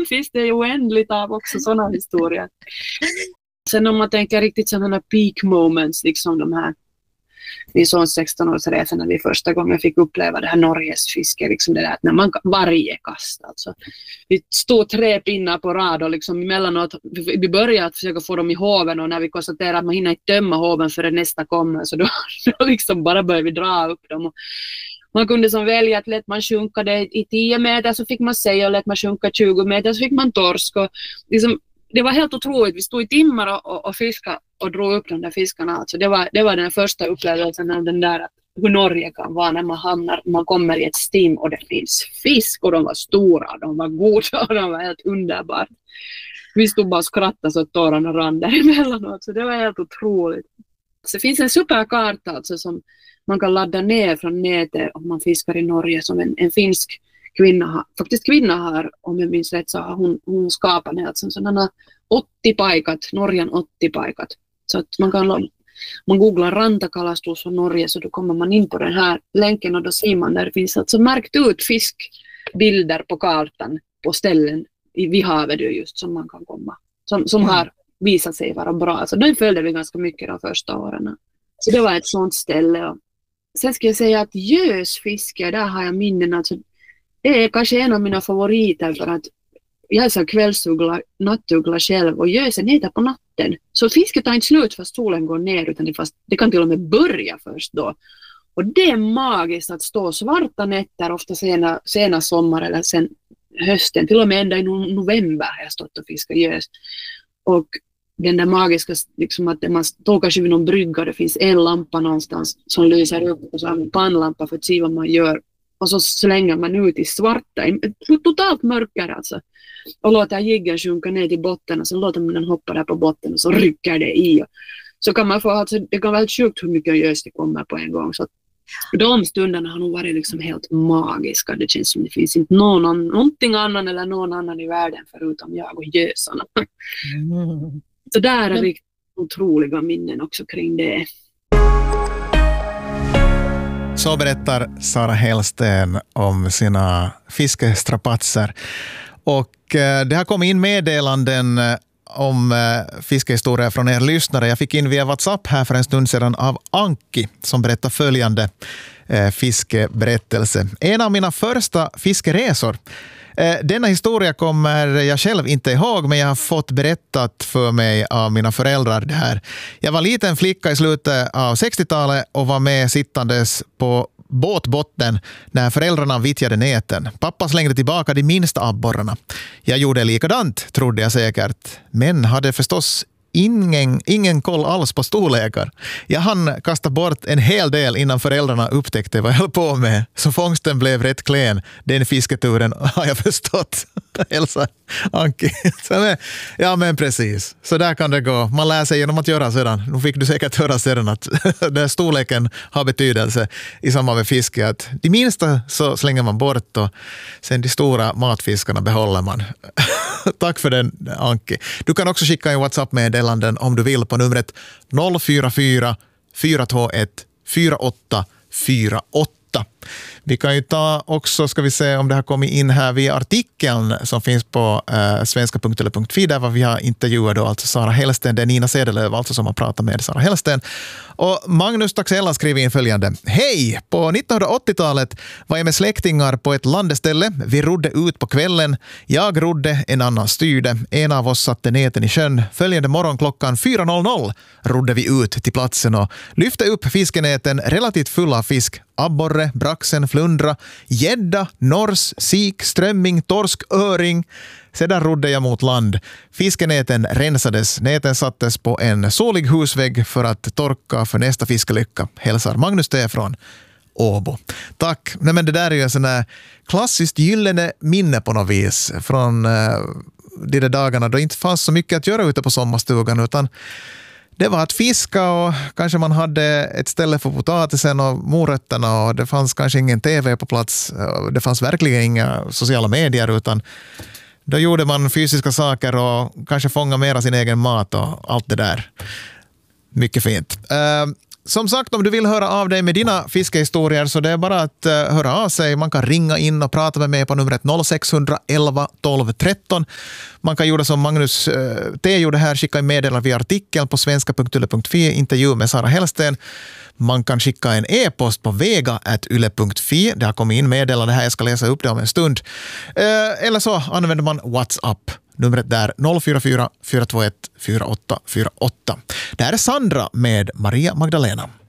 finns det ju oändligt av också sådana historier. Sen om man tänker riktigt sådana peak moments, liksom de här vi såg 16-årsresan när vi första gången fick uppleva det här Norges fiske, liksom det där när man varje kast alltså. Vi stod 3 pinnar på rad och liksom emellanåt vi började att försöka få dem i hoven, och när vi konstaterade att man hinner inte tömma hoven förrän nästa kommer, så då liksom bara började vi dra upp dem. Och man kunde som välja att lät man sjunka det i 10 meter så fick man säga, och lät man sjunka 20 meter så fick man torsk, och liksom, det var helt otroligt. Vi stod i timmar och fiskade och drog upp de där fiskarna. Alltså det var den första upplevelsen av den där, hur Norge kan vara när man kommer i ett stim och det finns fisk, och de var stora, de var goda och de var helt underbart. Vi stod bara och skrattade så att tårarna rann däremellanåt, så det var helt otroligt. Så det finns en superkarta alltså, som man kan ladda ner från nätet om man fiskar i Norge, som en finsk kvinna har, om jag minns rätt, så har hon skapat alltså sådana 80 paikat, Norjan 80 paikat. Så att man googlar rantakalastus från Norge, så då kommer man in på den här länken och då ser man där det finns alltså märkt ut fiskbilder på kartan på ställen vid havet just som man kan komma. Som har visat sig vara bra. Så då följde vi ganska mycket de första åren. Så det var ett sånt ställe. Och sen ska jag säga att gösfiske, där har jag minnen alltså. Det är kanske en av mina favoriter, för att jag är så kvällsugla, nattugla själv, och gösen äter på natten. Så fisket tar inte slut fast solen går ner, utan det kan till och med börja först då. Och det är magiskt att stå svarta nätter, ofta sena sommar eller sen hösten, till och med ända i november har jag stått och fiskat gös. Och den där magiska, liksom att man står kanske vid någon brygga, det finns en lampa någonstans som lyser upp, och så har man pannlampa för att se vad man gör. Och så slänger man ut i svarta, totalt mörker alltså. Och låter jiggen sjunka ner till botten, och så låter man den hoppa där på botten, och så rycker det i. Så kan man få, alltså, det kan vara väldigt sjukt hur mycket gös det kommer på en gång. Så de stunderna har nog varit liksom helt magiska. Det känns som det finns inte någonting annan eller någon annan i världen förutom jag och gösarna. Så där är riktigt otroliga minnen också kring det. Så berättar Sara Hellsten om sina fiskestrapatser. Och det har kommit in meddelanden om fiskehistorier från er lyssnare. Jag fick in via WhatsApp här för en stund sedan av Anki som berättar följande fiskeberättelse. En av mina första fiskeresor. Denna historia kommer jag själv inte ihåg, men jag har fått berättat för mig av mina föräldrar det här. Jag var liten flicka i slutet av 60-talet och var med sittandes på båtbotten när föräldrarna vittjade näten. Pappa slängde tillbaka de minsta abborrarna. Jag gjorde likadant, trodde jag säkert, men hade förstås ingen koll alls på storlekar. Jag hann kasta bort en hel del innan föräldrarna upptäckte vad jag höll på med. Så fångsten blev rätt klen. Den fisketuren har jag förstått. Hälsa Anki. Ja, men precis. Så där kan det gå. Man lär sig genom att göra sedan. Nu fick du säkert höra sedan att den storleken har betydelse i samband med fiske. Att de minsta så slänger man bort och sen de stora matfiskarna behåller man. Tack för den, Anki. Du kan också skicka en WhatsApp-meddelanden om du vill på numret 044 421 4848. Vi kan ju ta också, ska vi se om det har kommit in här via artikeln som finns på svenska.le.fi, där vi har intervjuat då alltså Sara Hellsten. Det är Nina Sedelöv alltså som har pratat med Sara Hellsten. Och Magnus Taxella skriver in följande. Hej! På 1980-talet var jag med släktingar på ett landeställe. Vi rodde ut på kvällen. Jag rodde, en annan styrde. En av oss satte näten i sjön. Följande morgon klockan 4.00 rodde vi ut till platsen och lyfte upp fiskenäten relativt fulla av fisk. Abborre, braxen, flundra, gädda, nors, sik, strömming, torsk, öring. Sedan rodde jag mot land. Fiskenäten rensades. Näten sattes på en solig husvägg för att torka för nästa fiskelycka. Hälsar Magnus T. från Åbo. Tack. Nej, men det där är ju en sån här klassiskt gyllene minne på något vis från de där dagarna då inte fanns så mycket att göra ute på sommarstugan, utan det var att fiska och kanske man hade ett ställe för potatisen och morötterna och det fanns kanske ingen tv på plats. Det fanns verkligen inga sociala medier, utan då gjorde man fysiska saker och kanske fånga mera sin egen mat och allt det där. Mycket fint. som sagt, om du vill höra av dig med dina fiskehistorier så det är bara att höra av sig. Man kan ringa in och prata med mig på numret 0611 12 13. Man kan göra som Magnus T gjorde här, skicka en meddelande via artikeln på svenska.yle.fi, intervju med Sara Hellsten. Man kan skicka en e-post på vega@yle.fi. Det har kommit in meddelande här, jag ska läsa upp det om en stund. Eller så använder man WhatsApp. Numret där 044 421 4848. Det här är Sandra med Maria Magdalena.